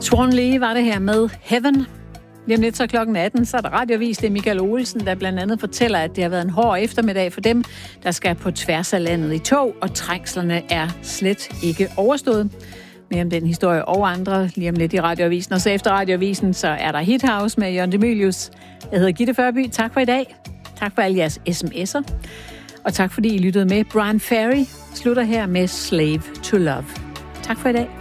Swan Lee var det her med Heaven. Lige om lidt så klokken 18, så er der radiovis. Det er Michael Olsen, der blandt andet fortæller, at det har været en hård eftermiddag for dem, der skal på tværs af landet i tog, og trængslerne er slet ikke overstået. Mere om den historie og andre lige om lidt i radioavisen. Og så efter radioavisen, så er der Hit House med Jørgen Demilius. Jeg hedder Gitte Førby. Tak for i dag. Tak for alle jeres sms'er. Og tak fordi I lyttede med. Brian Ferry slutter her med Slave to Love. Tak for i dag.